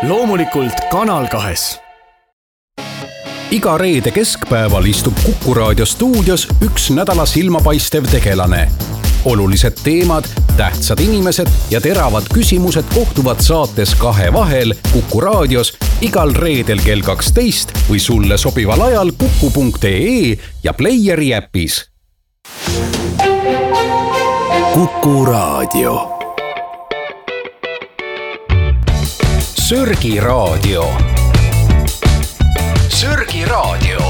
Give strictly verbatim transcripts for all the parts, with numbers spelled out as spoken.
loomulikult Kanal kahes. Iga reede keskpäeval istub Kuku Raadio stuudios üks nädala silmapaistev tegelane. Olulised teemad, tähtsad inimesed ja teravad küsimused kohtuvad saates Kahe vahel Kuku Raadios igal reedel kell kaksteist või sulle sobival ajal kuku punkt ee ja Playeri äpis. Kuku Raadio. Sörgi Raadio. Sörgi Raadio.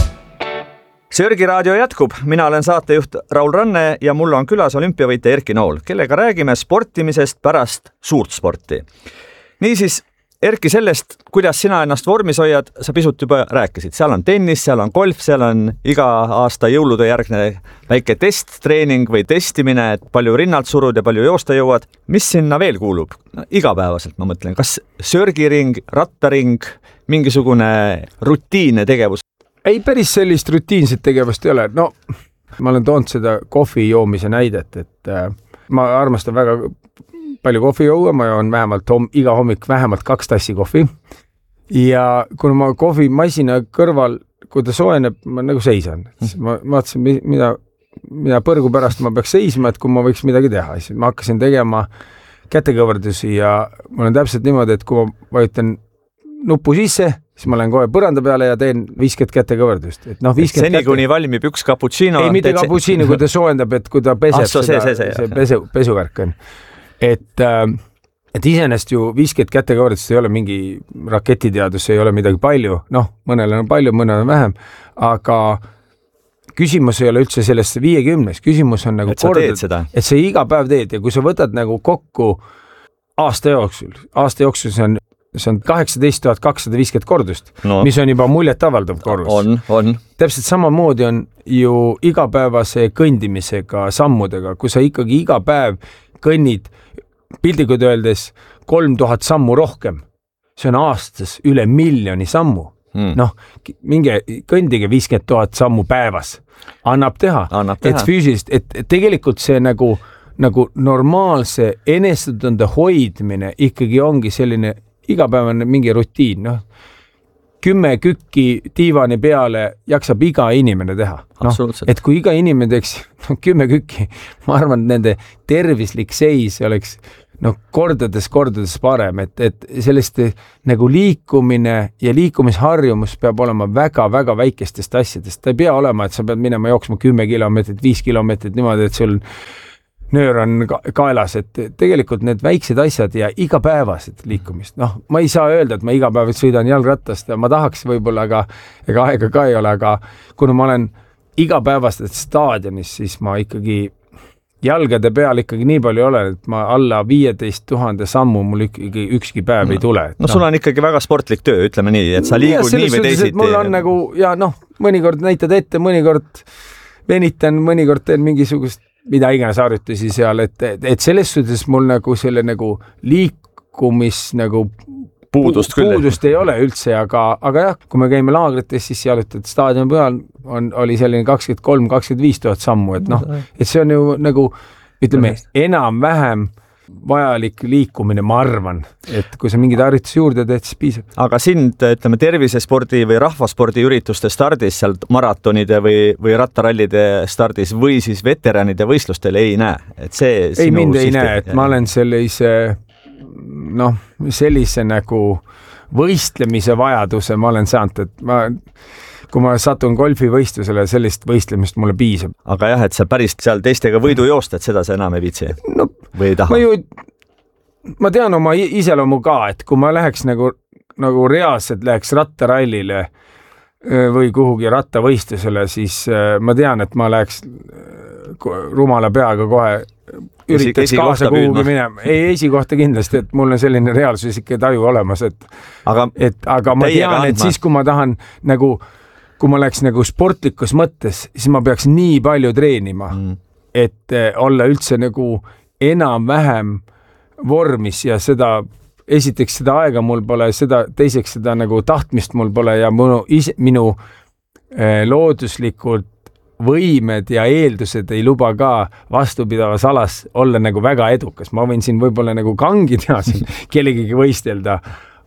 Sörgi Raadio jätkub. Mina olen saatejuht Raul Ranne ja mul on külas olümpiavõitja Erki Nool, kellega räägime sportimisest pärast suurt sporti. Niisiis, Erki, sellest, kuidas sina ennast vormis hoiad, sa pisut juba rääkisid. Seal on tennis, seal on golf, seal on iga aasta jõulude järgne väike testtreening või testimine, et palju rinnalt surud ja palju joosta jõuad. Mis sinna veel kuulub? No, igapäevaselt ma mõtlen, kas sörgiring, rattaring, mingisugune rutiinne tegevus? Ei, päris sellist rutiinset tegevust ei ole. No, ma olen toonud seda kohvi joomise näidet, et äh, ma armastan väga palju kohvi juua, ma joon vähemalt hom- iga hommik vähemalt kaks tassi kohvi. Ja kuna ma kohvimasina kõrval, kui ta soojeneb, ma nagu seisan. Ma vaatasin, mida, mida põrgu pärast ma peaks seisma, et kui ma võiks midagi teha. Siis ma hakkasin tegema kätekõverdusi ja mul on täpselt niimoodi, et kui ma vajutan nupu sisse, siis ma lähen kohe põranda peale ja teen viiskümmend kätekõverdust. Et noh, viiskümmend Seni käte... kuni valmib üks cappuccino. Ei, mitte cappuccino, kui ta soojendab, et kui ta peseb, ah, see, see, see, see pesu, pesuvärk on. Et, äh, et iseenest ju viiskümmend kätekõverdust ei ole mingi raketiteadus, ei ole midagi palju. Noh, mõnel on palju, mõnel on vähem. Aga küsimus ei ole üldse sellest viiekümnes. Küsimus on nagu et kordad, et sa iga päev teed ja kui sa võtad nagu kokku aasta jooksul, aasta jooksul see on see on kaheksateist tuhat kakssada viiskümmend kordust, no. Mis on juba muljet avaldav kordus. On, on. Täpselt samamoodi on ju igapäevase kõndimisega, sammudega, kui sa ikkagi iga päev kõnnid pildikud öeldes kolm tuhat sammu rohkem. See on aastas üle miljoni sammu. Hmm. Noh, minge kõndige viiskümmend tuhat sammu päevas. Annab teha. Annab teha. Et füüsilist, et tegelikult see nagu, nagu normaalse enesetunde hoidmine ikkagi ongi selline igapäevane mingi rutiin, noh, kümme kükki diivani peale jaksab iga inimene teha. No, et kui iga inimene teeks no, kümme kükki, ma arvan, et nende tervislik seis oleks no, kordades, kordades parem, et, et sellest nagu liikumine ja liikumisharjumus peab olema väga, väga väikestest asjadest. Ta ei pea olema, et sa pead minema jooksma kümme kilomeetrit, viis kilomeetrit niimoodi, et sul nöör on kaelas, et tegelikult need väiksed asjad ja igapäevased liikumist. Noh, ma ei saa öelda, et ma igapäevalt sõidan jalgrattast ja ma tahaks võib-olla, aga ega aega ka ei ole, aga kuna ma olen igapäevastest staadionis, siis ma ikkagi jalgade peal ikkagi nii palju olen, et ma alla viieteist tuhande sammu mul ikkagi ükski päev no. ei tule. No sul on ikkagi väga sportlik töö, ütleme nii, et sa liigud nii või teisiti. Mul on nagu, ja noh, mõnikord näitad ette, mõnikord venitan, mõnikord teen mingisugust mida iganes harjutusi seal, et, et selles suhtes mul nagu selle nagu liikumis nagu puudust, puudust ei ole üldse, aga, aga jah, kui me käime laagrites, siis jalutad staadioni peal on, oli selline kakskümmend kolm kakskümmend viis tuhat sammu, et noh, et see on ju nagu, ütleme, enam-vähem vajalik liikumine, ma arvan, et kui sa mingid harjutusi juurde teed, siis piisab. Aga sind, ütleme, tervisespordi või rahvaspordi ürituste stardis, seal maratonide või, või rattarallide stardis või siis veteranide võistlustel ei näe? Et see ei, mind ei näe, et ma olen sellise, noh, sellise nagu võistlemise vajaduse ma olen saanud, et ma kui ma satun golfivõistlusele, sellist võistlemist mulle piisab. Aga jah, et sa päris seal teistega võidu joosta, et seda sa enam ei viitsi no, või ei taha? Ma, ju, ma tean oma iseloomu ka, et kui ma läheks nagu, nagu reaalselt läheks rattarallile või kuhugi rattavõistlusele, siis ma tean, et ma läheks rumala peaga kohe üritaks Esi, kaasa kuhugi minema. Ei, esikohta kindlasti, et mul on selline reaalsus ikka taju olemas, et aga, et, aga ma tean, et andma. Siis kui ma tahan nagu kui ma läheks nagu sportlikus mõttes, siis ma peaks nii palju treenima, mm. et olla üldse nagu enam-vähem vormis ja seda, esiteks seda aega mul pole, seda, teiseks seda nagu tahtmist mul pole ja minu, ise, minu eh, looduslikult võimed ja eeldused ei luba ka vastupidavas alas olla nagu väga edukas. Ma võin siin võib-olla nagu kangi teha siin kellegagi võistelda,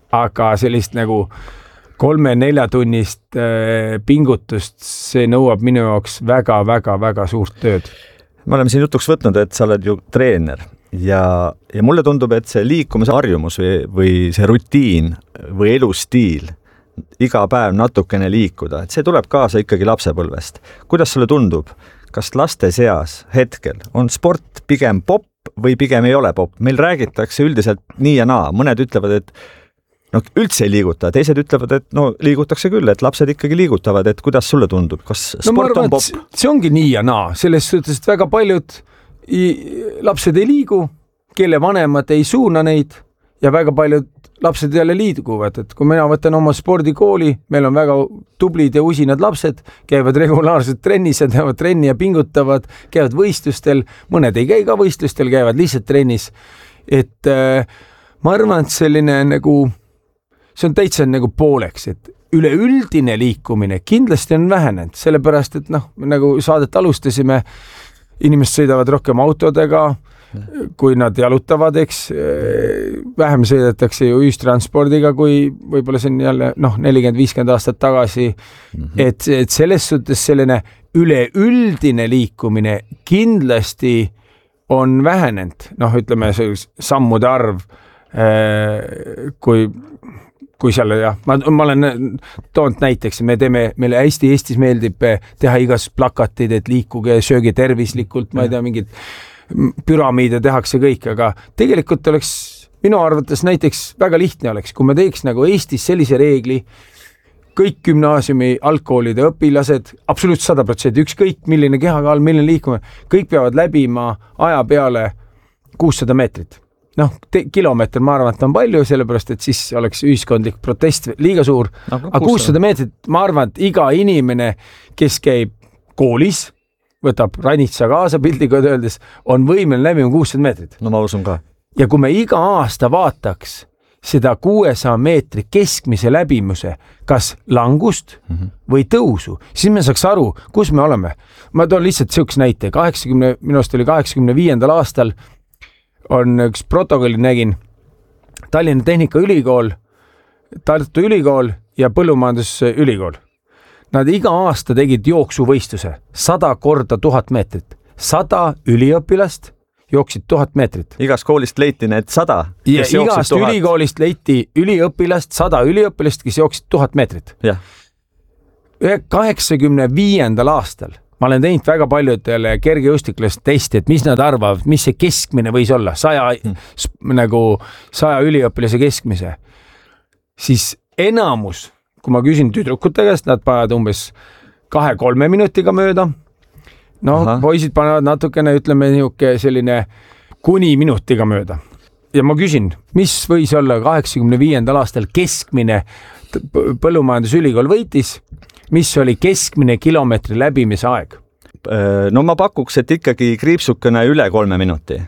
aga sellist nagu kolme-nelja tunnist äh, pingutust, see nõuab minu jaoks väga-väga-väga suurt tööd. Me oleme siin jutuks võtnud, et sa oled ju treener ja, ja mulle tundub, et see liikumise harjumus või, või see rutiin või elustiil, iga päev natukene liikuda, et see tuleb kaasa ikkagi lapsepõlvest. Kuidas sulle tundub, kas laste seas hetkel on sport pigem popp või pigem ei ole popp? Meil räägitakse üldiselt nii ja naa, mõned ütlevad, et no üldse ei liiguta, teised ütlevad, et no liigutakse küll, et lapsed ikkagi liigutavad, et kuidas sulle tundub, kas sport no, arvan, on popp? See ongi nii ja naa, selles suhtes, et väga paljud lapsed ei liigu, kelle vanemad ei suuna neid ja väga paljud lapsed jälle liiguvad, et kui mina võtan oma spordikooli, meil on väga tublid ja usinad lapsed, käivad regulaarselt trennis ja teevad trenni ja pingutavad, käivad võistlustel, mõned ei käi ka võistlustel, käivad lihtsalt trennis. Et äh, ma arvan, et selline nagu, see on täitsa nagu pooleks, et üleüldine liikumine kindlasti on vähenenud, sellepärast, et noh, nagu saadet alustasime, inimesed sõidavad rohkem autodega, kui nad jalutavad, eks, vähem sõidetakse ju ühistranspordiga, kui võib-olla see on jälle noh, nelikümmend viiskümmend aastat tagasi, mm-hmm. et, et selles suhtes selline üleüldine liikumine kindlasti on vähenenud, noh, ütleme sammude arv, kui, kui seal, jah, ma, ma olen toonud näiteks, me teeme, meile hästi Eestis meeldib teha igas plakatid, et liikuge, sööge tervislikult, ma ei tea, mingid püramiide tehakse kõik, aga tegelikult oleks minu arvates näiteks väga lihtne oleks, kui me teeks nagu Eestis sellise reegli, kõik gümnaasiumi algkoolide õpilased, absoluutselt sada protsenti, ükskõik milline kehakaal, milline liikumine, kõik peavad läbima aja peale kuussada meetrit. Noh, te, kilomeeter ma arvan, et on palju, sellepärast, et siis oleks ühiskondlik protest liiga suur, no, aga kuussada meetrit, ma arvan, et iga inimene, kes käib koolis, võtab ranitsa kaasa pildiga öeldes, on võimeline läbima kuussada meetrit. No ma usun ka. Ja kui me iga aasta vaataks seda kuuesaja meetri keskmise läbimuse, kas langust mm-hmm. või tõusu, siis me saaks aru, kus me oleme. Ma toon lihtsalt sihukese näite. kaheksakümne, minust oli kaheksakümne viiendal aastal on üks protokolli nägin Tallinna Tehnikaülikool, Tartu Ülikool ja Põllumajandusülikool. Nad iga aasta tegid jooksuvõistluse sada korda tuhat meetrit. Sada üliõpilast jooksid tuhat meetrit. Igast koolist leiti need sada, ja igast tuhat. Ülikoolist leiti üliõpilast, sada üliõpilast, kes jooksid tuhat meetrit. Jah. kaheksakümne viiendal aastal ma olen teinud väga paljudele kergejõustiklast testi, et mis nad arvavad, mis see keskmine võis olla, saja, hmm. nagu saja üliõpilase keskmise. Siis enamus, kui ma küsin tüdrukute käest, nad panevad umbes kahe-kolme minutiga mööda. No, Aha. poisid panevad natukene, ütleme, niuke selline kuni minutiga mööda. Ja ma küsin, mis võis olla kaheksakümne viiendal aastal keskmine Põllumajandusülikool võitis, mis oli keskmine kilomeetri läbimise aeg? No ma pakuks, et ikkagi kriipsukene üle kolme minuti.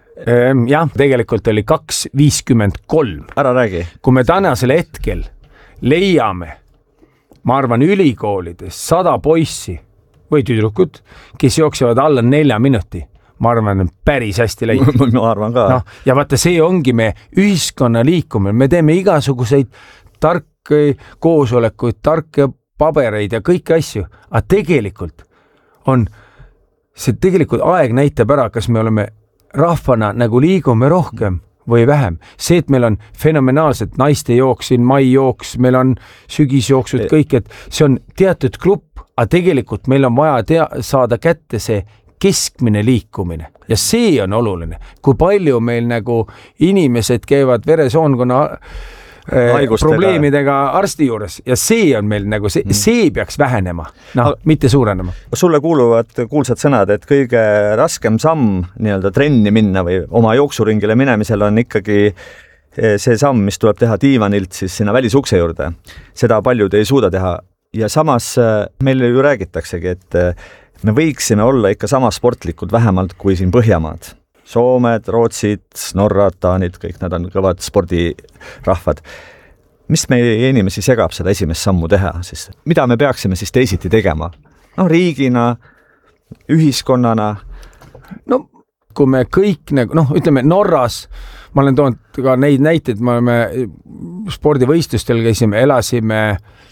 Jah, tegelikult oli kaks viiskümmend kolm. Ära räägi. Kui me tänasel hetkel leiame, ma arvan, ülikoolides sada poissi või tüdrukut, kes jooksevad alla nelja minuti, ma arvan, päris hästi leid. Ma arvan ka. No, ja vaata, see ongi me ühiskonna liikumine. Me teeme igasuguseid tarki koosolekuid, tarke pabereid ja kõiki asju, aga tegelikult on see tegelikult aeg näitab ära, kas me oleme rahvana nagu liigume rohkem või vähem. See, et meil on fenomenaalselt naiste jooks, siin mai jooks, meil on sügisjooksud, kõik, et see on teatud grupp, aga tegelikult meil on vaja tea, saada kätte see keskmine liikumine ja see on oluline. Kui palju meil nagu inimesed käivad veresoonkonna Haigustega. Probleemidega arsti juures ja see on meil nagu, see, see peaks vähenema, noh, mitte suurenema. Sulle kuuluvad kuulsad sõnad, et kõige raskem samm nii-öelda trenni minna või oma jooksuringile minemisel on ikkagi see samm, mis tuleb teha diivanilt siis sinna välisukse juurde. Seda paljud ei suuda teha ja samas meil ju räägitaksegi, et me võiksime olla ikka sama sportlikud vähemalt kui siin Põhjamaad. Soomed, Rootsid, Norrad, Taanid, kõik nad on kõvad spordirahvad. Mis meie inimesi segab seda esimest sammu teha? Siis, mida me peaksime siis teisiti tegema? No riigina, ühiskonnana? No kui me kõik, noh, ütleme Norras, ma olen toonud ka neid näiteid, me oleme spordivõistlustel käisime, elasime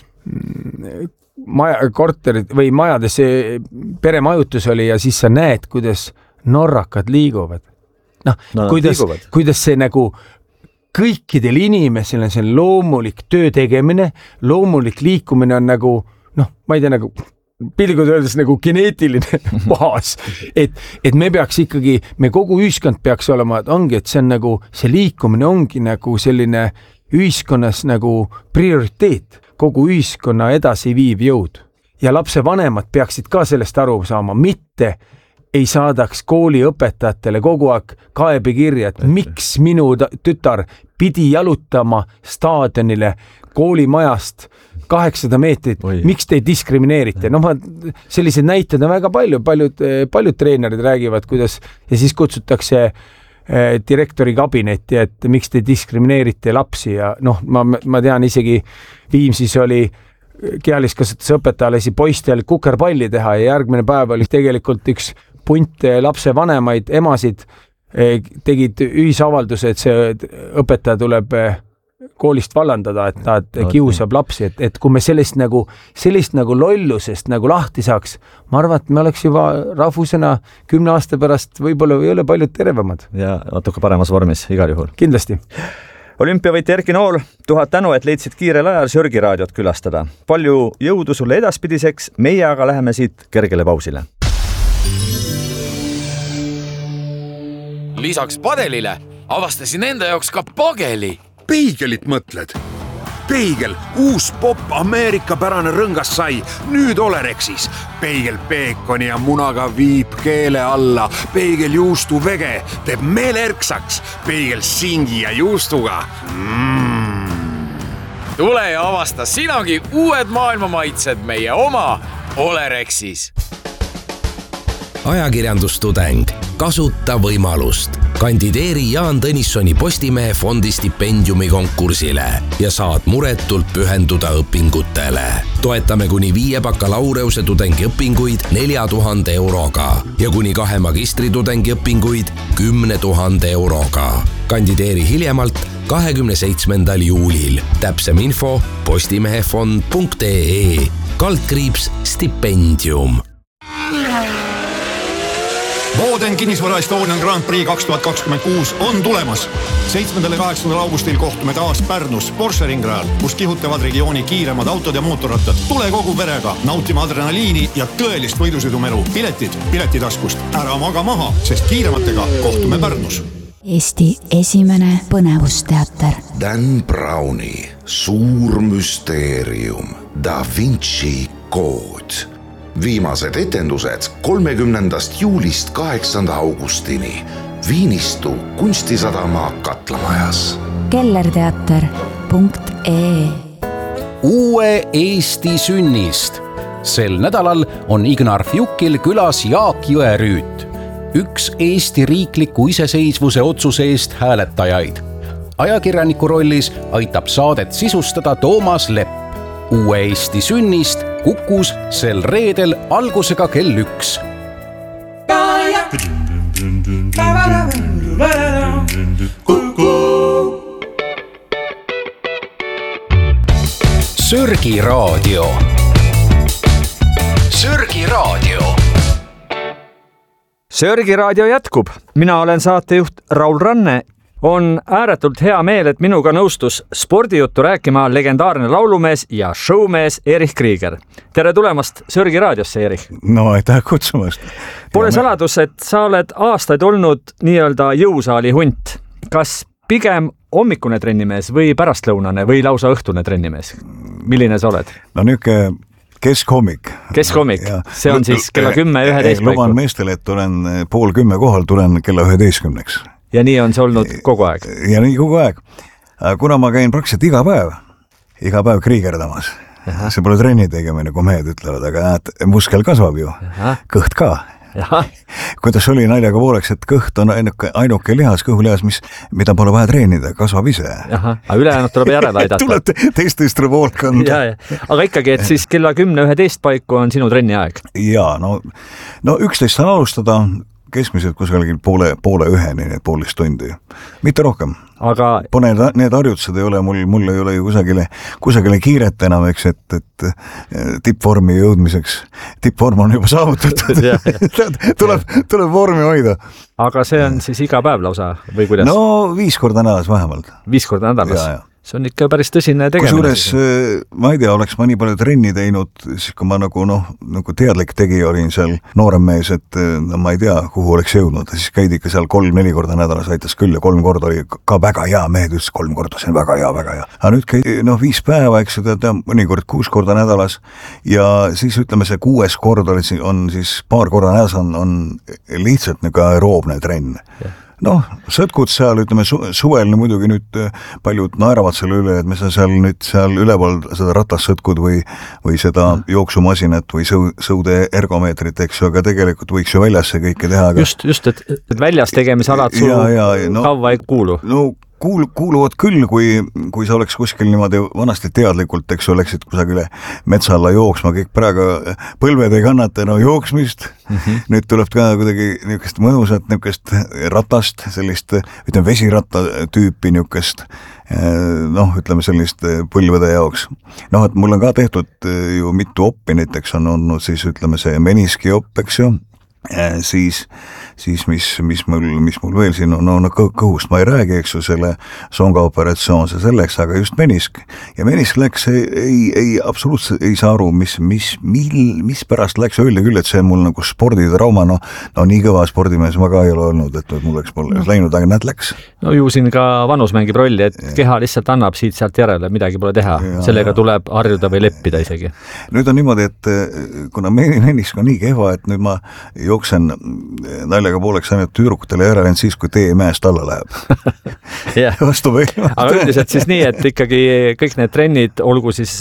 maja, korterid või majades, peremajutus oli ja siis sa näed, kuidas norrakad liiguvad. Noh, no, kuidas, kuidas see nagu kõikidel inimesel on see loomulik töö tegemine, loomulik liikumine on nagu, noh, ma ei tea, nagu pilgud öeldes nagu geneetiline baas, et, et me peaks ikkagi, me kogu ühiskond peaks olema, et ongi, et see on nagu, see liikumine ongi nagu selline ühiskonnas nagu prioriteet, kogu ühiskonna edasi viiv jõud. Ja lapse vanemad peaksid ka sellest aru saama, mitte ei saadaks kooliõpetajatele kogu aeg kaebekirja, et miks minu tütar pidi jalutama staadionile koolimajast kaheksasada meetrit, Oi. miks te diskrimineerite? No ma, sellised näited on väga palju, paljud, paljud treenerid räägivad, kuidas ja siis kutsutakse direktori kabinetti, et miks te diskrimineerite lapsi ja noh, ma, ma tean isegi Viimsis oli kealiskasutuse õpetajale poistel kukerpalli teha ja järgmine päev oli tegelikult üks punt lapse vanemaid emasid tegid ühisavalduse, et see õpetaja tuleb koolist vallandada, et ta et kiusab lapsi, et, et kui me sellist nagu, sellist nagu lollusest nagu lahti saaks, ma arvan, et me oleks juba rahvusena kümne aasta pärast võib-olla ei ole paljud tervemad. Ja natuke paremas vormis igal juhul. Kindlasti. Olümpiavõitja Erki Nool, tuhat tänu, et leidsid kiirel ajal Sörgi raadiot külastada. Palju jõudu sulle edaspidiseks, meie aga läheme siit kergele pausile. Lisaks padelile avastasin enda jaoks ka pageli. Peigelit mõtled? Peigel, uus pop Ameerika-pärane rõngas sai, nüüd Olerexis. Peigel peekoni ja munaga viib keele alla. Peigel juustu vege teeb meelerksaks. Peigel singi ja juustuga. Mm. Tule ja avasta sinagi uued maailma maitsed meie oma Olerexis. Ajakirjandustudeng, kasuta võimalust. Kandideeri Jaan Tõnissoni Postimehe fondi stipendiumi konkursile ja saad muretult pühenduda õpingutele. Toetame kuni viie bakalaureuse tudengiõpinguid nelja tuhande euroga ja kuni kahe magistritudengi õpinguid kümne tuhande euroga. Kandideeri hiljemalt kahekümne seitsmendal juulil. Täpsem info postimehefond punkt ee, kaldkriips stipendium. Boden kinnisvara Estonian Grand Prix kaks tuhat kakskümmend kuus on tulemas. seitsmendal ja kaheksandal augustil kohtume taas Pärnus Porsche ringrajal, kus kihutavad regiooni kiiremad autod ja mootorrattad. Tule kogu perega, nautima adrenaliini ja tõelist võidusõidumelu. Piletid piletitaskust. Ära maga maha, sest kiirematega kohtume Pärnus. Eesti esimene põnevusteater. Dan Browni suur müsteerium Da Vinci kood. Viimased etendused kolmekümnendast juulist kaheksanda augustini Viinistu kunstisadama Katlamajas. kellerteater punkt ee. Uue Eesti sünnist. Sel nädalal on Ignar Fjukil külas Jaak Jõerüüt, üks Eesti riikliku iseseisvuse otsuse eest hääletajaid. Ajakirjaniku rollis aitab saadet sisustada Toomas Lepp. Uue Eesti sünnist Kukus sel reedel algusega kell üks. Sörgi raadio. Sörgi raadio. Sörgi raadio jätkub. Mina olen saatejuht Raul Ranne. On ääretult hea meel, et minuga nõustus spordijuttu rääkima legendaarne laulumees ja showmees Erich Krieger. Tere tulemast Sörgi raadiosse, Erich. No, aitäh kutsumast. Pole saladus, et sa oled aastaid olnud nii-öelda jõusaali hunt. Kas pigem hommikune trennimees või pärastlõunane või lausa õhtune trennimees? Milline sa oled? No niuke keskhommik. Keskhommik, see on siis kella kümme ja üheteist paiku. Luban meestele, et tulen pool kümme kohal, tulen kella üheteistkümneks. Ja nii on see olnud kogu aeg? Ja nii kogu aeg. Kuna ma käin praktiliselt iga päev, iga päev kriigerdamas. Aha. See pole trenni tegemine, kui mehed ütlevad, aga näed, muskel kasvab ju. Aha. Kõht ka. Aha. Kuidas oli naljaga pooleks, et kõht on ainuke, ainuke lihas, kõhulihas, mis, mida pole vaja treenida, kasvab ise. Aha. Aga ülejäänud tuleb järele aidata. Tulete teistest revolt kanda. Ja, ja. Aga ikkagi, et siis kella kümne üheteist paiku on sinu trenni aeg? Jaa, no, no üksteist saan alustada. keskmiselt kusagil poole, poole üheni, need poolist tundi. Mitte rohkem. Aga pone need harjutused ei ole, mul, mul ei ole ju kusagile, kusagile kiiret enam, eks, et, et tippvormi jõudmiseks. Tippvorm on juba saavutatud. tuleb, tuleb vormi hoida. Aga see on siis iga päev lausa või kuidas? No viis korda nädalas vähemalt. Viis korda nädalas? Ja, ja. See on ikka päris tõsine tegemine. Kusjuures, ma ei tea, oleks ma nii palju trenni teinud, siis kui ma nagu, noh, nagu teadlik tegi, olin seal noorem mees, et no, ma ei tea, kuhu oleks jõudnud. Siis käidi ikka seal kolm-neli korda nädalas, aitas küll ja kolm korda oli ka väga hea, mehed ütles kolm korda, see on väga hea, väga hea. Aga nüüd käidi, noh, viis päeva, eks ju, mõnikord kuus korda nädalas ja siis ütleme, see kuues kord oli, on siis paar korda nädalas on, on lihtsalt nagu aeroobne trenn. Ja. Noh, sõtkud seal, ütleme su, suvel muidugi nüüd paljud naeravad selle üle, et me seal nüüd seal üleval seda ratassõtkud või, või seda jooksumasinat või sõu, sõude ergomeetrit, eks ju, aga tegelikult võiks ju väljas see kõike teha. Aga... Just, just, et, et väljas tegemisalad sul ja, ja, no, kaua ei kuulu. No kuul, kuuluvad küll, kui, kui sa oleks kuskil niimoodi vanasti teadlikult, eks ju, oleksid kusagile metsa alla jooksma, kõik praegu põlved ei kannata no jooksmist. Mm-hmm. Nüüd tuleb ka kuidagi niisugust mõnusat niisugust ratast, sellist, ütleme, vesiratta tüüpi niisugust, noh, ütleme sellist põlvede jaoks. Noh, et mul on ka tehtud ju mitu oppi, näiteks on olnud siis, ütleme, see meniski opp, eks ju, siis, siis mis, mis, mul, mis mul veel siin on, no, no kõhust ma ei räägi, eks ju, selle songa operatsioon, see selleks, aga just menisk. Ja menisk läks, ei, ei, ei absoluutselt ei saa aru, mis, mis, mil, mis pärast läks öelda küll, et see on mul nagu sporditrauma, no, no nii kõva spordimees ma ka ei ole olnud, et mul läks mul läinud, aga näed läks. No ju siin ka vanus mängib rolli, et ja. Keha lihtsalt annab siit sealt järele, midagi pole teha, ja, sellega ja. Tuleb harjuda või leppida isegi. Nüüd on niimoodi, et kuna menisk on nii kehva, et nüüd ma jooksen naljaga pooleks ainult tüürukutele järele siis, kui tee mäest alla läheb. yeah. Vastu või? Aga üldiselt siis nii, et ikkagi kõik need trennid, olgu siis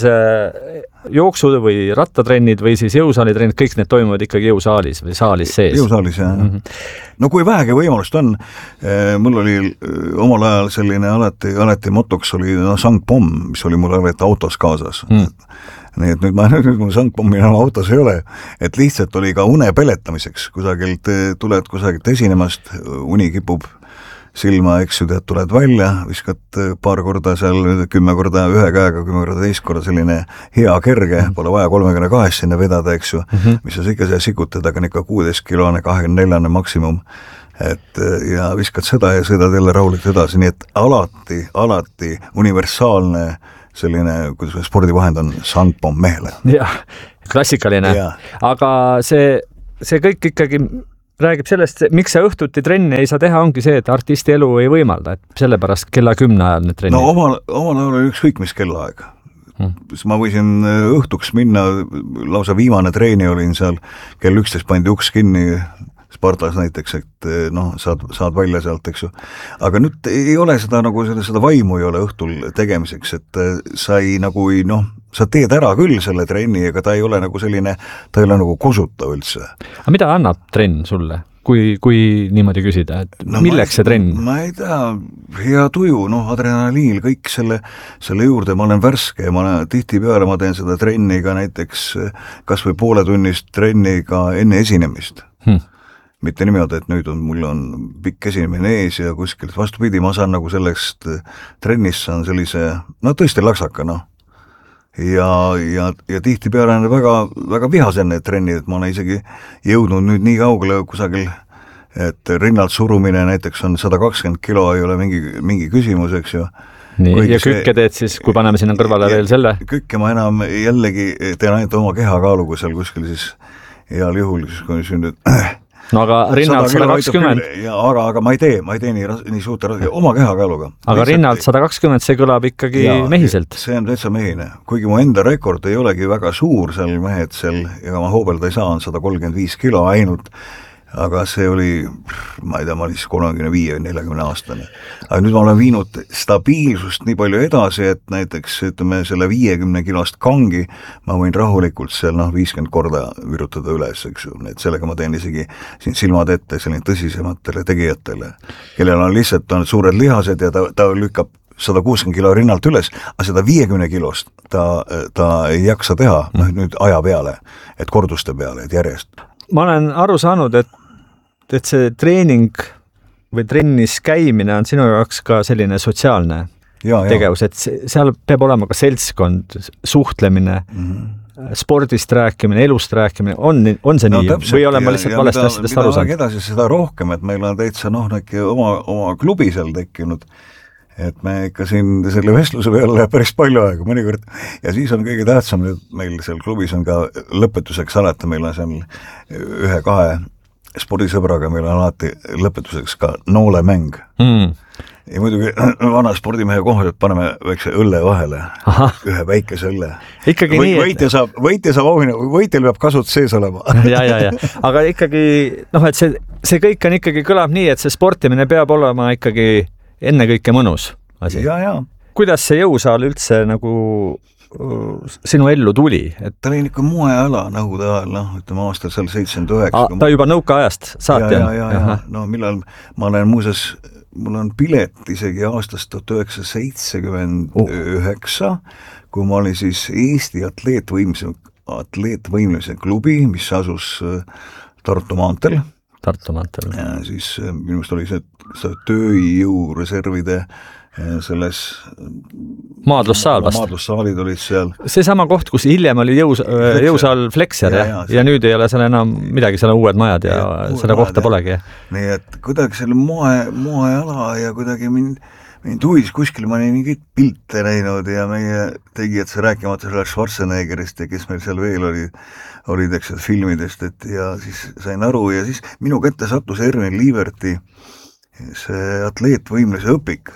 jooksud või rattatrennid või siis jõusaalitrennid, kõik need toimuvad ikkagi jõusaalis või saalis sees. Jõusaalis, jah. Mm-hmm. No kui vähegi võimalust on, mul oli omal ajal selline alati, alati motoks oli no, sangpomm, mis oli mul alati autos kaasas. Mm. Nii et nüüd ma nüüd mul sangpommi enam autos ei ole, et lihtsalt oli ka une peletamiseks, kusagilt tuled kusagilt esinemast, uni kipub silma, eks ju, tead, tuled välja, viskad paar korda seal, kümme korda ühe käega, kümme korda teist korda, selline hea kerge, pole vaja kolmekümne kahest sinna vedada, eks ju, mm-hmm. mis sa ikka seal sikutad, aga ikka kuueteist kilone, kahekümne neljane maksimum, et ja viskad seda ja sõidad jälle rahulikult edasi, nii et alati, alati universaalne selline, kuidas spordivahend on sangpomm mehele. Jah, klassikaline. Ja. Aga see, see kõik ikkagi räägib sellest, miks sa õhtuti trenni ei saa teha, ongi see, et artisti elu ei võimalda, et sellepärast kella kümne ajal need trennid. No omal, omal ajal oli ükskõik mis kellaaeg. Hmm. Ma võisin õhtuks minna, lausa viimane treeni olin seal, kell üksteist pandi uks kinni, Spartas näiteks, et noh, saad, saad välja sealt, eks ju. Aga nüüd ei ole seda nagu, seda, seda vaimu ei ole õhtul tegemiseks, et sa ei nagu ei, noh, sa teed ära küll selle trenni, aga ta ei ole nagu selline, ta ei ole nagu kosuta üldse. Aga mida annab trenn sulle, kui, kui niimoodi küsida, et no milleks ma, see trenn? Ma ei tea, hea tuju, noh, adrenaliin, kõik selle, selle juurde, ma olen värske ja ma olen, tihti peale ma teen seda trenni ka näiteks kas või poole tunnist trenni ka enne esinemist. Hmm. Mitte niimoodi, et nüüd on, mul on pikk esinemine ees ja kuskilt vastupidi, ma saan nagu sellest trennist saan sellise, no tõesti laksaka, noh. Ja, ja, ja tihti peale on väga, väga vihased need trennid, et ma olen isegi jõudnud nüüd nii kaugele kusagil, et rinnalt surumine näiteks on sada kakskümmend kilo, ei ole mingi, mingi küsimus, eks ju. Nii, ja kükke teed siis, kui paneme sinna kõrvale ja, veel selle? Kükke ma enam jällegi teen ainult oma kehakaaluga seal kuskil siis heal juhul, siis kui siin nüüd no aga rinnalt sada kakskümmend. Aga, aga ma ei tee, ma ei tee nii, nii suurt oma kehakaaluga. Aga lihtsalt rinnalt sada kakskümmend, see kõlab ikkagi ja, mehiselt. See on täitsa mehine. Kuigi mu enda rekord ei olegi väga suur seal mehed seal, ega ma hoobelda ei saa, on sada kolmkümmend viis kilo ainult, aga see oli, ma ei tea, ma olin siis kolmekümne viie või neljakümne aastane. Aga nüüd ma olen viinud stabiilsust nii palju edasi, et näiteks ütleme selle viiekümne kilost kangi ma võin rahulikult seal noh, viiskümmend korda virutada üles, eks ju. Et sellega ma teen isegi siin silmad ette selline tõsisematele tegijatele, kellel on lihtsalt on suured lihased ja ta, ta lükkab sada kuuskümmend kilo rinnalt üles, aga seda viiekümne kilost ta, ta ei jaksa teha noh, nüüd aja peale, et korduste peale, et järjest. Ma olen aru saanud, et et see treening või trennis käimine on sinu jaoks ka selline sotsiaalne ja, tegevus, et seal peab olema ka seltskond, suhtlemine, mm-hmm. spordist rääkimine, elust rääkimine, on, on see no, nii täpselt, või olen ma lihtsalt valesti asjadest aru saanud? Edasi seda rohkem, et meil on täitsa noh, oma, oma klubi seal tekkinud, et me ikka siin selle vestluse peale läheb päris palju aega mõnikord ja siis on kõige tähtsam, et meil seal klubis on ka lõpetuseks alati, meil on seal ühe-kahe spordisõbraga, meil on alati lõpetuseks ka noolemäng. Mm. Ja muidugi vana spordimehe kohal, et paneme väikse õlle vahele, aha. ühe väikese õlle. Ikkagi Või, nii, võitja saab, võitja saab auhinna, võitjal peab kasut sees olema. ja, ja, ja. Aga ikkagi, noh, et see, see kõik on ikkagi kõlab nii, et see sportimine peab olema ikkagi enne kõike mõnus asi. Ja, ja. Kuidas see jõusaal üldse nagu sinu ellu tuli? Et... ta oli niisugune moeala nõukogude ajal, noh, ütleme aastal seal seitsekümmend üheksa. Ta juba nõukaajast saati on? Ja, ja, ja, ja. No millal ma olen muuses, mul on pilet isegi aastast tuhat üheksasada seitsekümmend üheksa, kui ma olin siis Eesti atleetvõimluse, atleetvõimluse klubi, mis asus Tartu maanteel. Tartu maanteel. Ja siis minust oli see, see tööjõureservide selles maadlussaal vast. Maadlussaalid olid seal. See sama koht, kus hiljem oli jõus, jõusaal Flexer ja, ja, ja nüüd ei ole seal enam midagi, seal on uued majad ja, ja seda majad, kohta polegi. Nii et kuidagi selle moe, moeala ja kuidagi mind, mind huvis kuskil, ma olin mingid pilte näinud ja meie tegijad see rääkimata selle Schwarzeneggerist ja kes meil seal veel oli, olid eks filmidest, et ja siis sain aru ja siis minu kätte sattus Erwin Lieberti see atleetvõimluse õpik.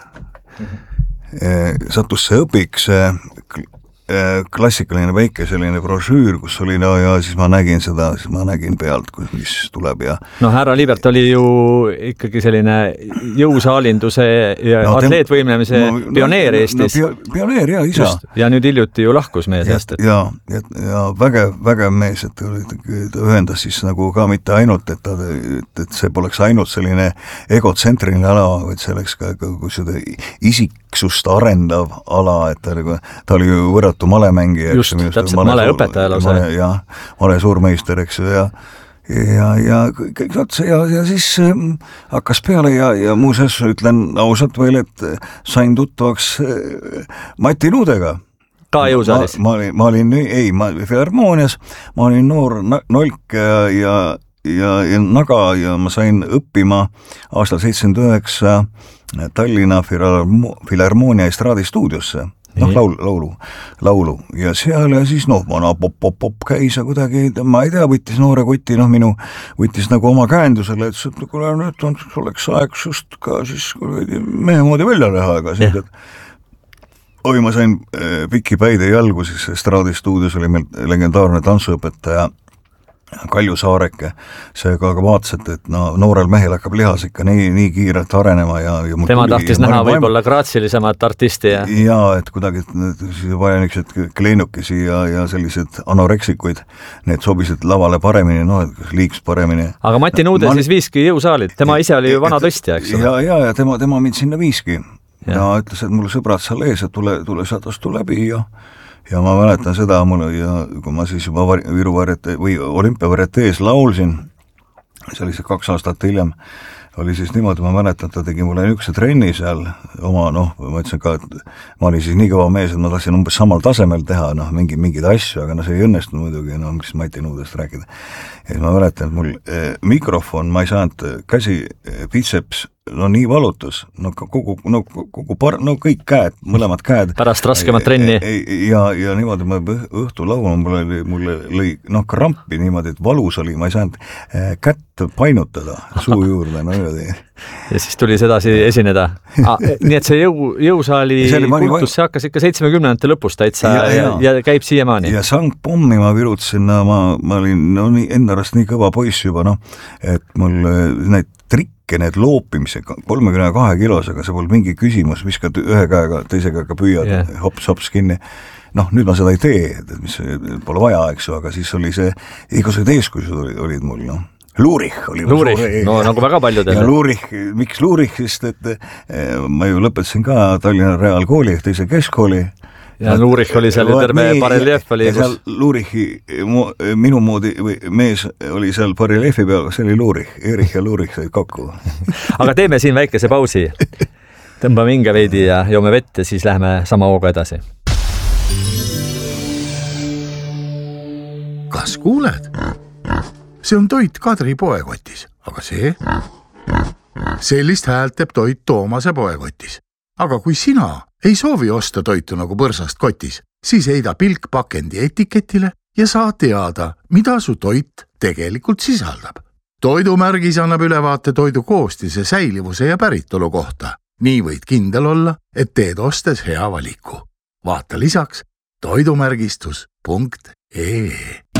Mm-hmm. Sattus see õpik, see klassikaline väike selline brošüür, kus oli no ja siis ma nägin seda, siis ma nägin pealt, mis tuleb ja no härra Liibert oli ju ikkagi selline jõusaalinduse ja no, atleetvõimlemise no, pioneer Eestis. No, pioneer ja isa. Just, ja nüüd hiljuti ju lahkus meie seast. Ja, ja, ja vägev, vägev mees, et ta ühendas siis nagu ka mitte ainult, et, ta, et, et see poleks ainult selline egotsentriline ala, vaid selleks ka kui seda isiksust arendav ala, et ta, ta oli ju võrratu malemängija. Just, täpselt maleõpetaja lausa. Ja male suurmeister, eks ju, ja ja, ja kõik otsa ja, ja siis äh, hakkas peale ja, ja muuseas ütlen ausalt veel, et sain tuttavaks äh, Mati Nuudega. Ka jõusaalis? Ma, ma, olin, ma olin, ei, ma Filharmoonias, ma olin noor nolk ja, ja, ja, ja naga ja ma sain õppima aastal seitsekümmend üheksa Tallinna Filharmoonia estraadistuudiosse. noh, laul, laulu, laulu ja seal ja siis noh, vana pop-pop-pop käis ja kuidagi, ma ei tea, võttis noore kuti, noh minu, võttis nagu oma käendusele, et see, kuule, nüüd on, oleks aeg sust ka siis mehe moodi välja näha, aga siis, et oi, ma sain piki päide jalgu, siis estraadistuudios oli meil legendaarne tantsuõpetaja Kalju Saareke, see ka vaatas, et, et no, noorel mehel hakkab lihas ikka nii, nii kiirelt arenema ja, ja tema tuli, tahtis ja näha võib-olla graatsilisemat artisti ja ja, et kuidagi vaja niisugused kleenukesi ja, ja sellised anoreksikuid, need sobisid lavale paremini, no, et liiks paremini. Aga Mati Nuude ma... siis viiski jõusaalid, tema ise oli ju vana tõstja, eks ole? Ja, ja, ja tema, tema mind sinna viiski ja, ja ütles, et mul sõbrad seal ees, et tule, tule sealt astu läbi ja ja ma mäletan seda, mul ja kui ma siis juba Viru varjete või olümpiavarjetees laulsin, see oli see kaks aastat hiljem, oli siis niimoodi, ma mäletan, ta tegi mulle niisuguse trenni seal oma, noh, ma ütlesin ka, et ma olin siis nii kõva mees, et ma tahtsin umbes samal tasemel teha, noh, mingi, mingeid asju, aga no see ei õnnestunud muidugi, no mis Mati Nuudest rääkida. Ja siis ma mäletan, et mul eh, mikrofon, ma ei saanud käsi, eh, biceps, no nii valutus, no kogu, no kogu par-, no kõik käed, mõlemad käed. Pärast raskemat trenni. Ja, ja niimoodi ma õhtu laulma, mul oli, mulle lõi, noh, krampi niimoodi, et valus oli, ma ei saanud eh, kätt painutada suu juurde, no niimoodi. Ja siis tuli sedasi esineda. Ah, nii et see jõu, jõusaali kultus, see hakkas ikka seitsmekümnendate lõpus täitsa ja, ja, ja, ja käib siiamaani. Ja sangpommi ma virutasin, no, ma, ma olin no, nii, enda arvast nii kõva poiss juba, noh, et mul need trikke, need loopimisega, kolmekümne kahe kilosega, see pole mingi küsimus, viskad ühe käega, teise käega püüad, yeah. hops-hops kinni. Noh, nüüd ma seda ei tee, et mis pole vaja, eks ju, aga siis oli see, igasugused eeskujud olid, olid mul, noh. Luurich oli Luurich, no nagu väga paljudel. Ja Luurich, miks Luurich, sest et eh, ma ju lõpetasin ka Tallinna Reaalkooli, teise keskkooli ja Luurich oli seal ju terve bareljeef oli. Ja seal Luurichi minu moodi või mees oli seal bareljeefi peal, see oli Luurich, Erich ja Luurich said kokku. Aga teeme siin väikese pausi. Tõmbame hinge veidi ja joome vett ja siis läheme sama hooga edasi. Kas kuuled? See on toit Kadri poekotis, aga see? Sellist häält teeb toit Toomase poekotis. Aga kui sina ei soovi osta toitu nagu põrsast kotis, siis heida pilk pakendi etiketile ja saa teada, mida su toit tegelikult sisaldab. Toidumärgis annab ülevaate toidu koostise, säilivuse ja päritolu kohta. Nii võid kindel olla, et teed ostes hea valiku. Vaata lisaks toidumärgistus punkt ee.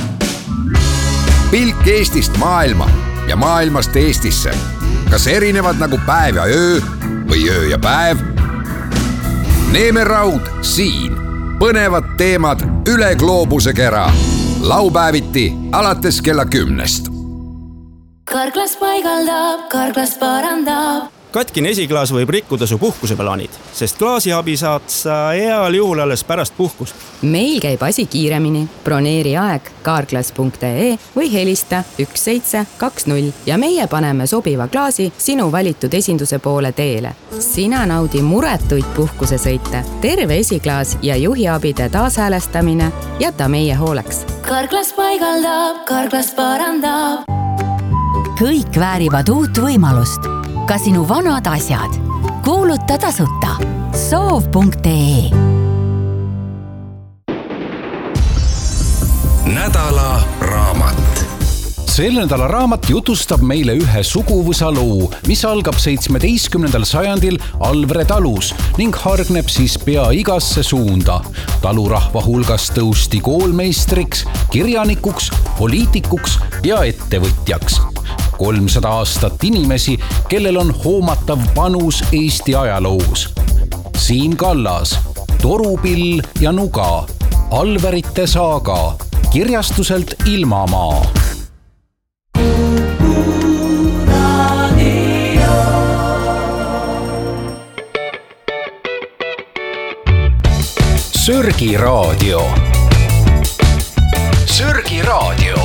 Pilk Eestist maailma ja maailmast Eestisse. Kas erinevad nagu päev ja öö või öö ja päev? Neeme Raud siin. Põnevad teemad üle gloobuse kera. Laupäeviti alates kella kümnest. Karklas paigaldab, karklas parandab. Katkine esiklaas võib rikkuda su puhkuseplaanid, sest klaasiabi saad sa heal juhul alles pärast puhkust. Meil käib asi kiiremini. Broneeri aeg karklas punkt ee või helista üks seitse kaks null ja meie paneme sobiva klaasi sinu valitud esinduse poole teele. Sina naudi muretuid puhkusesõite, terve esiklaas ja juhiabide taashäälestamine jäta meie hooleks. Karklas paigaldab, karklas parandab. Kõik väärivad uut võimalust. Ka sinu vanad asjad. Kuuluta tasuta. soov punkt ee. Nädala raamat. Selle nädala raamat jutustab meile ühe suguvõsa loo, mis algab seitsmeteistkümnendal sajandil Alvre talus ning hargneb siis pea igasse suunda. Talurahva hulgas tõusti koolmeistriks, kirjanikuks, poliitikuks ja ettevõtjaks. kolmsada aastat inimesi, kellel on hoomatav panus Eesti ajaloos. Siim Kallas, Torupill ja Nuga, Alverite saaga, kirjastuselt Ilmamaa. Sörgi raadio. Sörgi raadio.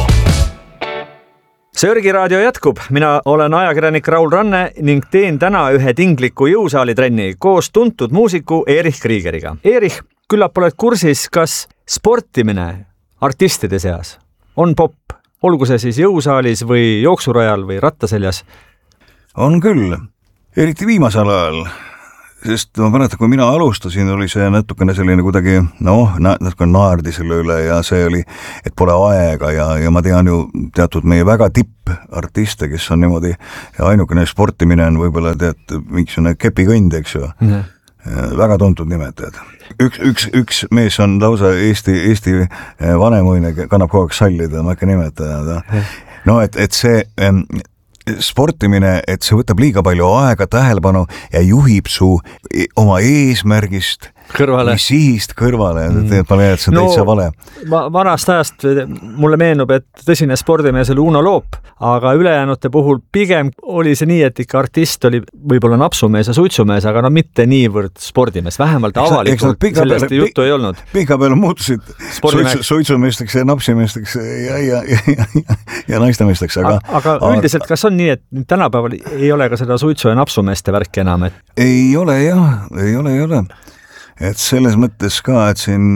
Sörgi raadio jätkub. Mina olen ajakirjanik Raul Ranne ning teen täna ühe tingliku jõusaalitrenni koos tuntud muusiku Erich Kriegeriga. Erich, küllap oled kursis, kas sportimine artistide seas on popp, olgu see siis jõusaalis või jooksurajal või rattaseljas? On küll, eriti viimasel ajal. Sest ma mäletan, kui mina alustasin, oli see natukene selline kuidagi, noh, natuke naerdi selle üle ja see oli, et pole aega ja, ja ma tean ju teatud meie väga tippartiste, kes on niimoodi ja ainukene sportimine on võib-olla tead mingisugune kepikõnd, eks ju. Mm-hmm. Väga tuntud nimetajad. Üks, üks, üks mees on lausa Eesti, Eesti vanemuine, kannab kogu aeg sallida, ma ikka nimetada. No, et, et see... sportimine, et see võtab liiga palju aega, tähelepanu ja juhib su oma eesmärgist kõrvale. Või sihist kõrvale, et ma leian, et see on no, täitsa vale. Ma, vanast ajast mulle meenub, et tõsine spordimees oli Uno Loop, aga ülejäänute puhul pigem oli see nii, et ikka artist oli võib-olla napsumees ja suitsumees, aga no mitte niivõrd spordimees, vähemalt avalikult sellest peale, juttu ei olnud. Pika peale muutusid suitsu, suitsumeesteks ja napsimeesteks ja, ja, ja, ja, ja naistemeesteks. Aga, aga, aga üldiselt, kas on nii, et tänapäeval ei ole ka seda suitsu ja napsumeeste värki enam? Et... Ei ole jah, ei ole, ei ole. Et selles mõttes ka, et siin,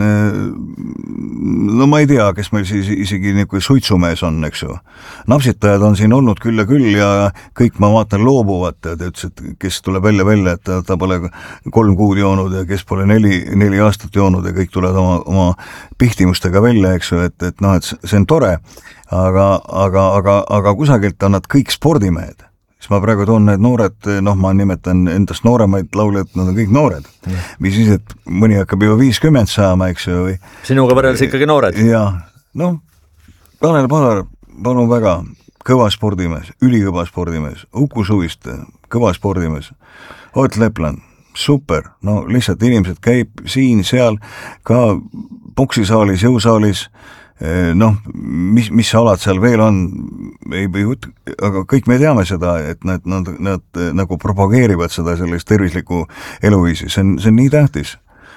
no ma ei tea, kes meil siis isegi niisugune suitsumees on, eks ju. Napsitajad on siin olnud küll ja küll ja kõik ma vaatan loobuvat, et ütles, et kes tuleb välja välja, et ta, ta pole kolm kuud joonud ja kes pole neli, neli aastat joonud ja kõik tulevad oma, oma pihtimustega välja, eks ju, et, et noh, et see on tore, aga, aga, aga, aga kusagilt on nad kõik spordimehed. Siis ma praegu toon need noored, noh ma nimetan endast nooremaid lauljad, nad on kõik noored. Mm. Mis siis, et mõni hakkab juba viiskümmend saama, eks ju. Või... Sinuga võrreldes ikkagi noored. Ja, noh, Tanel Padar, palun väga, kõva spordimees, ülikõva spordimees, Uku Suviste, kõva spordimees, Ott Lepland, super, no lihtsalt inimesed käib siin, seal, ka boksisaalis, jõusaalis, noh, mis, mis alad seal veel on, ei, ei, aga kõik me teame seda, et nad, nad, nad nagu propageerivad seda sellist tervislikku eluviisi, see on, see on nii tähtis.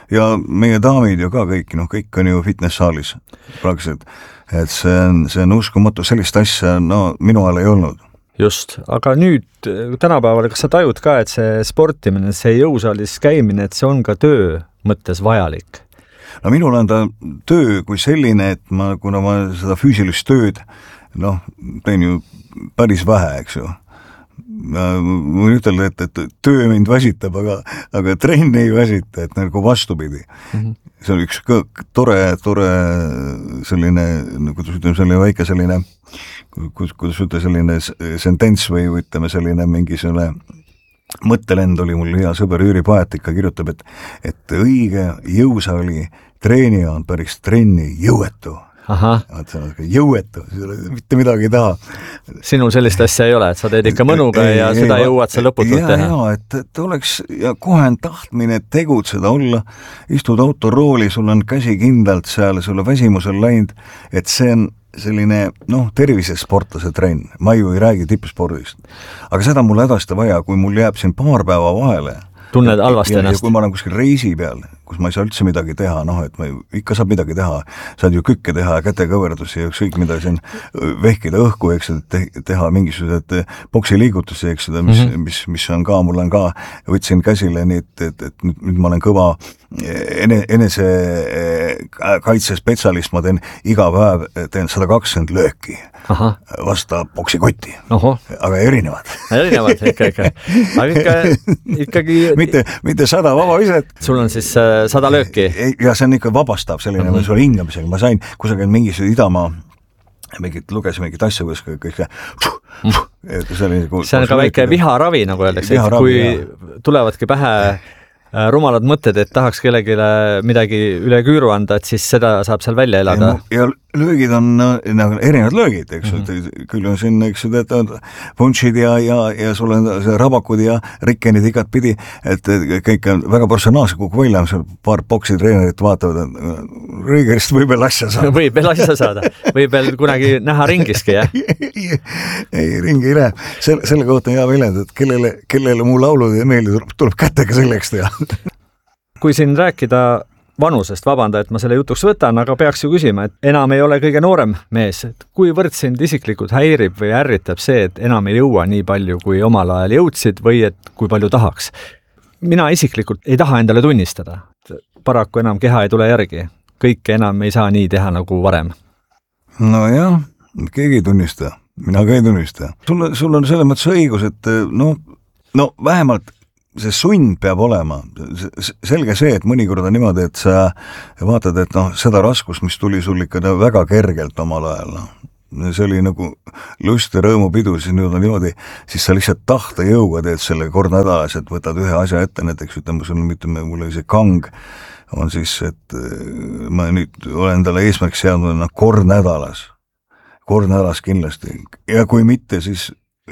ja meie daamid ju ka kõik, noh, kõik on ju fitness-saalis praktiliselt, et see on, see on uskumatu, sellist asja, no minu ajal ei olnud. Just, aga nüüd tänapäeval, kas sa tajud ka, et see sportimine, see jõusaalis käimine, et see on ka töö mõttes vajalik? No minul on ta töö kui selline, et ma, kuna ma seda füüsilist tööd, noh, teen ju päris vähe, eks ju. Ma võin ütelda, et, et töö mind väsitab, aga, aga trenn ei väsita, et nagu vastupidi. Mm-hmm. See on üks tore, tore selline, kuidas ütleme, selline väike selline, kuidas ütleme, selline sentents või ütleme selline mingi selle mõttelend oli mul hea sõber Jüri Paetika kirjutab, et, et õige jõusaali treenija on päris trenni jõuetu. Aha. Jõuetu, mitte midagi ei taha. Sinul sellist asja ei ole, et sa teed ikka mõnuga ei, ja ei, seda ei, jõuad sa lõputult ja, teha. Ja, et, et oleks ja kohe on tahtmine tegutseda, olla, istud autorooli, sul on käsi kindlalt seal, sul on väsimusel läinud, et see on selline, noh, tervisesportlase trenn. Ma ju ei räägi tippspordist. Aga seda mul hädasti vaja, kui mul jääb siin paar päeva vahele. Tunned halvasti ennast. Ja kui ma olen kuskil reisi peal, kus ma ei saa üldse midagi teha, noh, et ma ikka saab midagi teha, saad ju kükke teha, kätekõverdusi ja ükskõik mida siin vehkida õhku, eks, et teha mingisugused boksiliigutusi, eks, mis, mm-hmm. mis, mis on ka, mul on ka, võtsin käsile nii, et, et, et nüüd, nüüd ma olen kõva ene, enese kaitsespetsialist, ma teen iga päev, teen sada kakskümmend lööki. Aha. Vasta boksikotti. Oho. Aga erinevad. Erinevad ikka, ikka. Aga ikka, ikkagi... mitte, mitte sada vaba viset. Sul on siis sada lööki? Ja see on ikka vabastab selline, mm-hmm. sul hingamisega. Ma sain kusagil mingis Idamaa, mingit, lugesin mingit asja, kus kõik see... Mm. See on ka väike viharavi, nagu öeldakse, et kui jah. Tulevadki pähe rumalad mõtted, et tahaks kellegile midagi üle küüru anda, et siis seda saab seal välja elada. Ja, ja löögid on nagu erinevad löögid, eks mm-hmm. küll on siin, eks ju, punšid ja, ja, ja sul on rabakud ja rikkenid igat pidi, et kõik on väga professionaalse kuku välja, seal paar boksi treenerit vaatavad, Rõigerist võib veel asja saada. Võib veel asja saada, võib veel kunagi näha ringiski, jah? ei, ringi ei näe. Selle, selle kohta on hea väljend, et kellele, kellele mu laulud ei meeldi, tuleb kätega selleks teha. Kui siin rääkida vanusest, vabanda, et ma selle jutuks võtan, aga peaks ju küsima, et enam ei ole kõige noorem mees. Et kuivõrd sind isiklikult häirib või ärritab see, et enam ei jõua nii palju, kui omal ajal jõudsid või et kui palju tahaks? Mina isiklikult ei taha endale tunnistada. Paraku enam keha ei tule järgi. Kõike enam ei saa nii teha nagu varem. No jah, keegi ei tunnista. Mina ka ei tunnista. Sul, sul on selles mõttes õigus, et no, no vähemalt see sund peab olema. Selge see, et mõnikord on niimoodi, et sa vaatad, et noh, seda raskust, mis tuli sul ikka väga kergelt omal ajal, noh. See oli nagu lust ja rõõmupidu, siis nüüd on niimoodi, siis sa lihtsalt tahta jõuga teed selle kord nädalas, et võtad ühe asja ette, näiteks ütleme, sul ütleme, mul oli see kang, on siis, et ma nüüd olen talle eesmärks seadnud no, kord nädalas, kord nädalas kindlasti, ja kui mitte, siis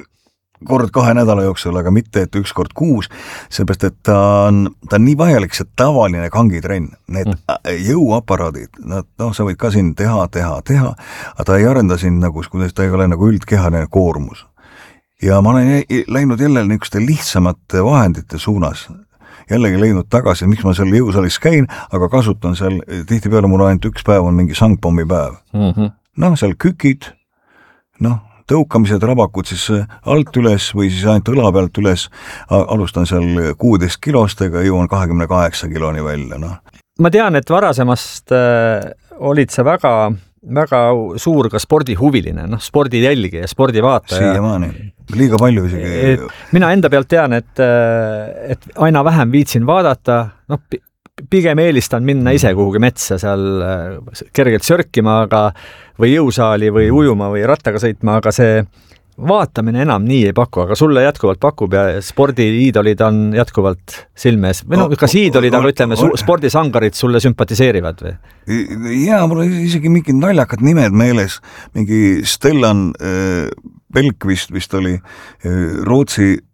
kord kahe nädala jooksul, aga mitte, et üks kord kuus, seepärast, et ta on, ta on nii vajalik see tavaline kangitrenn, need mm. jõuaparaadid, nad, noh, sa võid ka siin teha, teha, teha, aga ta ei arenda siin nagu, kuidas ta ei ole nagu üldkehaline koormus. Ja ma olen läinud jälle niisuguste lihtsamate vahendite suunas, jällegi leidnud tagasi, miks ma seal jõusaalis käin, aga kasutan seal, tihtipeale mul ainult üks päev on mingi sangpommi päev. Mm-hmm. Noh, seal kükid, noh, tõukamised, rabakud siis alt üles või siis ainult õla pealt üles, alustan seal kuueteist kilostega, jõuan kahekümne kaheksa kiloni välja. No. Ma tean, et varasemast äh, olid sa väga, väga suur ka spordihuviline, noh, spordijälgi ja spordivaataja. Siiamaani, liiga palju isegi. Mina enda pealt tean, et, et aina vähem viitsin vaadata, noh, pigem eelistan minna ise kuhugi metsa seal kergelt sörkima, aga või jõusaali või ujuma või rattaga sõitma, aga see vaatamine enam nii ei paku, aga sulle jätkuvalt pakub ja spordiiidolid on jätkuvalt silmes. Või no, kas iidolid, aga ütleme, spordisangarid sulle sümpatiseerivad või? Jaa, mul on isegi mingid naljakad nimed meeles. Mingi Stellan Belk vist, vist oli Rootsi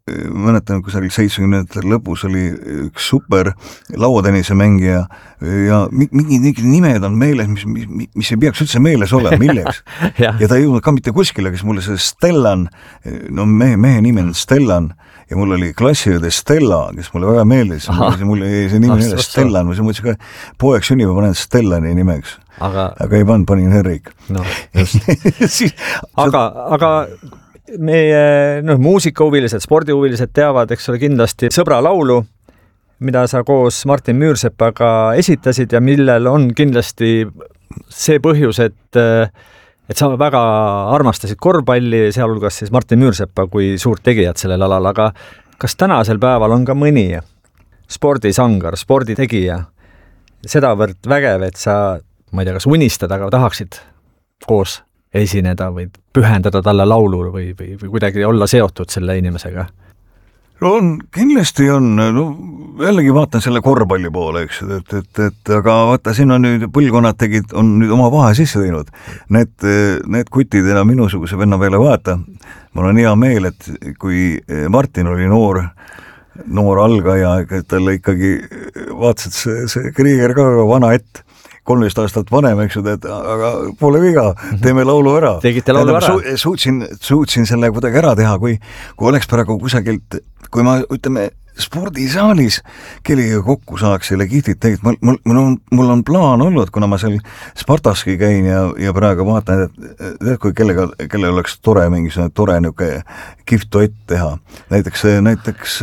mäletan, kusagil seitsmekümnendate lõpus oli üks super lauatennise mängija ja mingid, mingid nimed on meeles, mis, mis, mis ei peaks üldse meeles olema, milleks. ja. ja ta ei jõudnud ka mitte kuskile, kes mulle see Stellan, no mehe, mehe nimi on Stellan ja mul oli klassiõde Stella, kes mulle väga meeldis. Mulle jäi see nimi meeles Stellan, ma mõtlesin ka, poeg sünnib, ma panen Stellani nimeks. Aga, aga ei pannud, panin Henrik. No, siis, aga, aga meie no, muusikahuvilised, spordihuvilised teavad, eks ole, kindlasti Sõbra laulu, mida sa koos Martin Müürsepaga esitasid ja millel on kindlasti see põhjus, et, et sa väga armastasid korvpalli, sealhulgas siis Martin Müürsepa kui suurt tegijat sellel alal, aga kas tänasel päeval on ka mõni spordisangar, sporditegija sedavõrd vägev, et sa, ma ei tea, kas unistad, aga tahaksid koos esineda või pühendada talle laulu või, või, või kuidagi olla seotud selle inimesega? No on, kindlasti on, no jällegi vaatan selle korvpalli poole, eks, et, et, et aga vaata, siin on nüüd põlvkonnad tegid, on nüüd oma vahe sisse teinud. Need, need kutid enam minusuguse venna peale vaata. Mul on hea meel, et kui Martin oli noor, noor algaja, talle ikkagi vaatasid see, see Krieger ka vana ett, kolmteist aastat vanem, eks ju, et aga pole viga, teeme laulu ära. Tegite laulu ära? Su, suutsin, suutsin selle kuidagi ära teha, kui, kui oleks praegu kusagilt, kui ma ütleme spordisaalis kellega kokku saaks selle kihtit tegid, mul, mul, mul, on, mul on plaan olnud, kuna ma seal Spartaski käin ja, ja praegu vaatan, et, et kui kellega, kelle oleks tore mingisugune tore niuke kihvt duett teha. Näiteks, näiteks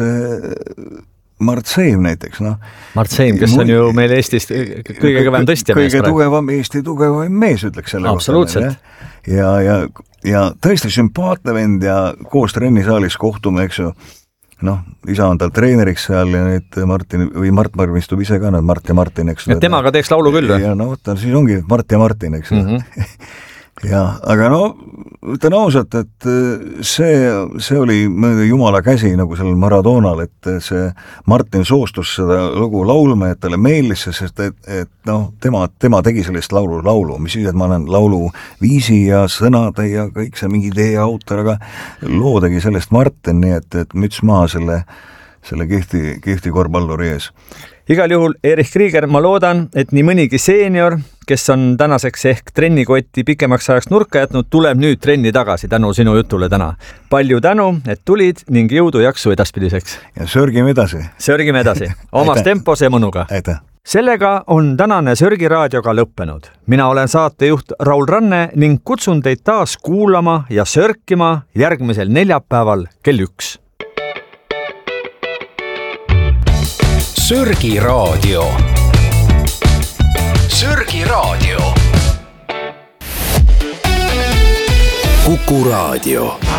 Mart Seim näiteks, noh. Mart Seim, kes on ju meil Eestist kõige kõvem tõstja mees. Kõige tugevam, Eesti tugevam mees, ütleks selle absoluutselt. kohta. Ja, ja, ja tõesti sümpaatne vend ja koos trennisaalis kohtume, eks ju. Noh, isa on tal treeneriks seal ja nüüd Martin, või Mart marmistub ise ka, Mart ja Martin, eks. Ja temaga teeks laulu küll või? Ja no, võtta, siis ongi Mart ja Martin, eks. Mm-hmm. ja, aga no, ütlen ausalt, et see, see oli jumala käsi nagu sellel Maradonal, et see Martin soostus seda lugu laulma, et talle meeldis, sest et, et noh, tema, tema tegi sellest laulu laulu, mis siis, et ma olen laulu viisi ja sõnade ja kõik see mingi idee autor, aga loo tegi sellest Martin, nii et, et müts maha selle, selle kihti, kihti korvpalluri ees. Igal juhul, Erich Krieger, ma loodan, et nii mõnigi seenior, kes on tänaseks ehk trennikotti pikemaks ajaks nurka jätnud, tuleb nüüd trenni tagasi tänu sinu jutule täna. Palju tänu, et tulid ning jõudu jaksu edaspidiseks. Ja sörgime edasi. Sörgime edasi. Omas tempos ja mõnuga. Aitäh. Sellega on tänane Sörgi raadioga lõppenud. Mina olen saatejuht Raul Ranne ning kutsun teid taas kuulama ja sörkima järgmisel neljapäeval kell üks. Sörgi raadio. Sörgi raadio. Kuku raadio.